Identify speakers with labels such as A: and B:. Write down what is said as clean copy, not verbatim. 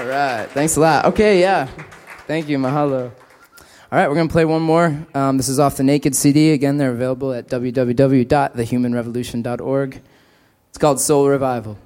A: All right. Thanks a lot. Okay, yeah. Thank you. Mahalo. All right, we're going to play one more. This is off the Naked CD. Again, they're available at www.thehumanrevolution.org. It's called Soul Revival.